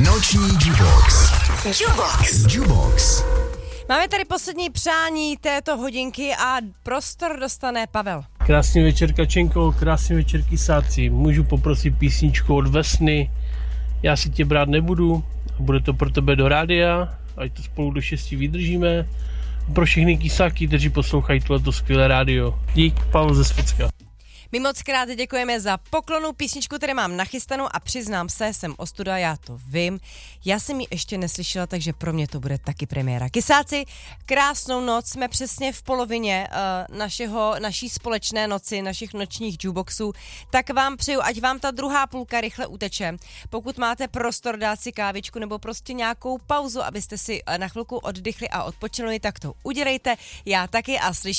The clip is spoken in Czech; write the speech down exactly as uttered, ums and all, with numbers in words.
Noční Jukebox. Jukebox. Jukebox. Máme tady poslední přání této hodinky a prostor dostane Pavel. Krásný večer, Kačenko, krásný večer, Kysáci. Můžu poprosit písničku od Vesny. Já si tě brát nebudu. Bude to pro tebe do rádia, ať to spolu do šesti vydržíme. Pro všechny Kysáky, kteří poslouchají tohleto skvělé rádio. Dík, Pavel ze Svocka. My moc krát děkujeme za poklonu, písničku, které mám nachystanou a přiznám se, jsem ostuda, já to vím. Já jsem ji ještě neslyšela, takže pro mě to bude taky premiéra. Kysáci, krásnou noc, jsme přesně v polovině uh, našeho, naší společné noci, našich nočních jukeboxů, tak vám přeju, ať vám ta druhá půlka rychle uteče. Pokud máte prostor dát si kávičku nebo prostě nějakou pauzu, abyste si na chvilku oddychli a odpočinuli, tak to udělejte. Já taky a slyším